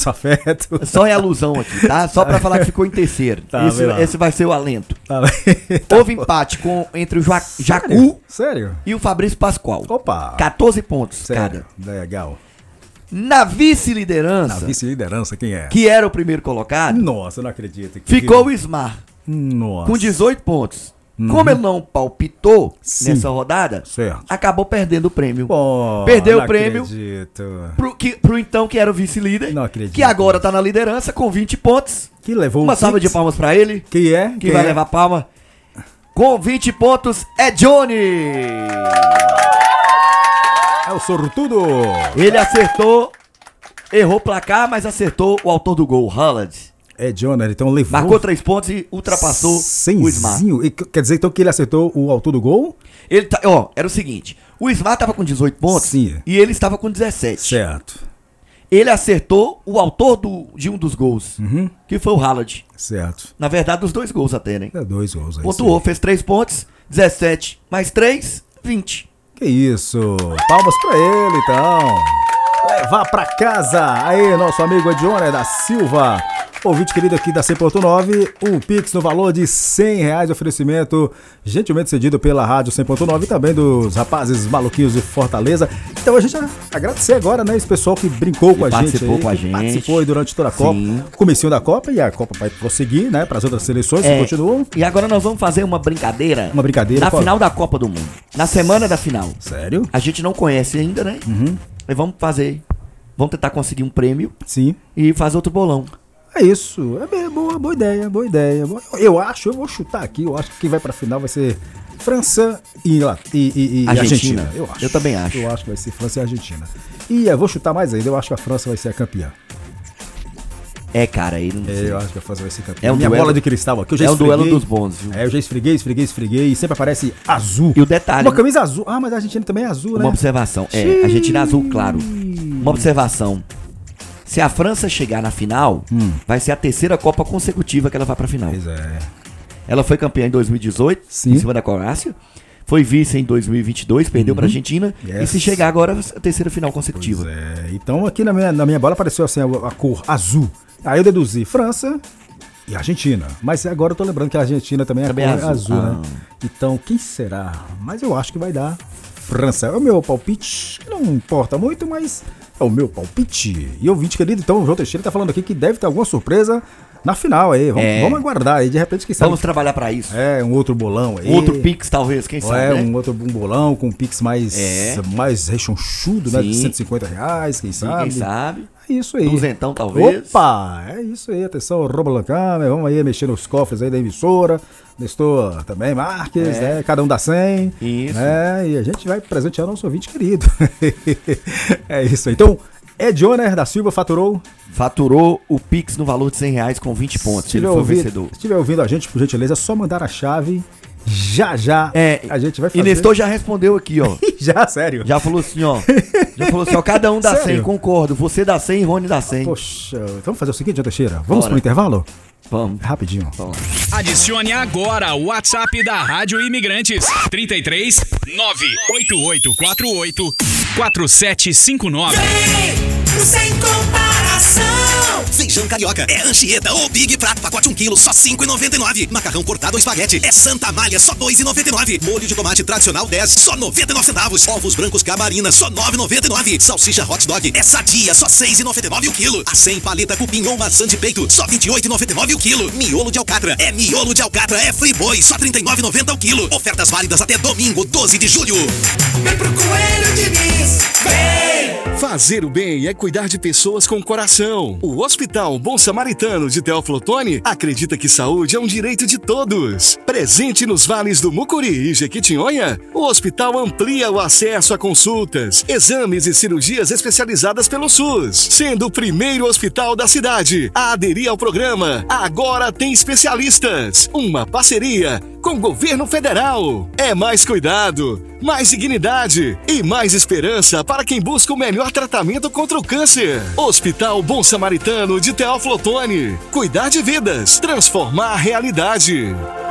nosso afeto. Só em alusão aqui, tá? Só pra falar que ficou em terceiro. Tá, esse vai ser o alento. Tá, Houve empate entre o Jacu Sério? e o Fabrício Pascoal. Opa! 14 pontos Sério? cada. Legal. Na vice-liderança, Na vice-liderança, quem é? que era o primeiro colocado, Nossa, eu não acredito. ficou o Ismar, Nossa. com 18 pontos. Como ele não palpitou Sim. nessa rodada, Certo. acabou perdendo o prêmio. Pô, Perdeu não o prêmio acredito. Pro então que era o vice-líder, Não acredito. que agora tá na liderança com 20 pontos. Que levou Uma o salva de Pix. palmas pra ele, Que é? que vai levar palma. Com 20 pontos é Johnny. É o sortudo. Ele acertou, errou o placar, mas acertou o autor do gol, Haaland. É Jonathan, então levou. Marcou 3 pontos e ultrapassou o Ismar. E quer dizer então que ele acertou o autor do gol? Ele era o seguinte, o Ismar tava com 18 pontos. Sim. E ele estava com 17. Certo. Ele acertou o autor de um dos gols, que foi o Haaland. Certo. Na verdade, os 2 gols até, né? É 2 gols aí. Pontuou, fez 3 pontos, 17 mais 3, 20. Que isso. Palmas pra ele, então. Levar pra casa. Aí, nosso amigo Edioner da Silva. Ouvinte querido aqui da 100.9, o Pix no valor de R$100, oferecimento gentilmente cedido pela Rádio 100.9 e também dos rapazes maluquinhos de Fortaleza. Então a gente vai agradecer agora, né, esse pessoal que brincou com a gente aí, participou aí durante toda a Copa, comecinho da Copa, e a Copa vai prosseguir, né, para as outras seleções que continuam. E agora nós vamos fazer uma brincadeira. Na final da Copa do Mundo, na semana da final. Sério? A gente não conhece ainda, né? E vamos tentar conseguir um prêmio. Sim. E fazer outro bolão. É isso, boa ideia. Eu vou chutar aqui, eu acho que quem vai pra final vai ser França e Argentina. Eu acho. Eu também acho. Eu acho que vai ser França e Argentina. E eu vou chutar mais ainda, eu acho que a França vai ser a campeã. É, cara, aí não sei. Eu acho que a França vai ser campeã. É um Minha duelo, bola de cristal aqui, eu já é um esfreguei. duelo dos bons, viu? Eu já esfreguei, e sempre aparece azul. E o detalhe... Uma camisa azul. Ah, mas a Argentina também é azul, né? Uma observação. A Argentina é azul, claro. Uma observação. Se a França chegar na final, vai ser a terceira Copa consecutiva que ela vai pra final. Pois é. Ela foi campeã em 2018, em cima da Croácia. Foi vice em 2022, perdeu pra Argentina. E se chegar agora, a terceira final consecutiva. Pois é. Então aqui na minha bola apareceu assim a cor azul. Aí eu deduzi França e Argentina. Mas agora eu tô lembrando que a Argentina também é azul, né? Então quem será? Mas eu acho que vai dar França. É o meu palpite, que não importa muito, mas... é o meu palpite. E ouvinte querido, então o João Teixeira tá falando aqui que deve ter alguma surpresa na final aí. Vamos aguardar aí, de repente, quem sabe. Vamos trabalhar pra isso. Um outro bolão aí. Outro Pix, talvez, quem sabe, né? Um bolão com um Pix mais rechonchudo, né? De R$150, quem sabe. Quem sabe. É isso aí. Duzentão, talvez. Opa, é isso aí. Atenção, Robolancama, vamos aí mexer nos cofres aí da emissora. Nestor também, Marques, cada um dá 100. Isso. E a gente vai presentear o nosso ouvinte querido. É isso aí. Então, Edioner da Silva faturou o Pix no valor de R$100 com 20 pontos. Ele foi o vencedor. Se estiver ouvindo a gente, por gentileza, é só mandar a chave. Já a gente vai fazer. E Nestor já respondeu aqui, ó. Já, sério? Já falou assim, ó. Cada um dá 100, concordo. Você dá 100 e Rony dá 100. Poxa, vamos fazer o seguinte, João Teixeira. Vamos pro intervalo? Vamos. Rapidinho. Vamos. Adicione agora o WhatsApp da Rádio Imigrantes. 33 98848 4759. Sem comparação. Feijão carioca é Anchieta ou Big Prato, pacote 1 kg, só R$5,99. Macarrão cortado ou espaguete é Santa Malha, só R$2,99. Molho de tomate tradicional 10, só 99 centavos. Ovos brancos Camarina, só 9,99. Salsicha hot dog é Sadia, só 6,99 o quilo. A 100 paleta cupim ou maçã de peito, só 28,99 o quilo. Miolo de alcatra é Friboi, só 39,90 o quilo. Ofertas válidas até domingo, 12 de julho. Vem pro Coelho Diniz, vem! Fazer o bem é cuidar de pessoas com coração. O Hospital Bom Samaritano de Teófilo Otoni acredita que saúde é um direito de todos. Presente nos vales do Mucuri e Jequitinhonha, o hospital amplia o acesso a consultas, exames e cirurgias especializadas pelo SUS, sendo o primeiro hospital da cidade a aderir ao programa Agora Tem Especialistas, uma parceria com o governo federal. É mais cuidado, mais dignidade e mais esperança para quem busca o melhor tratamento contra o câncer. Hospital Bom Samaritano de Teófilo Otoni. Cuidar de vidas, transformar a realidade.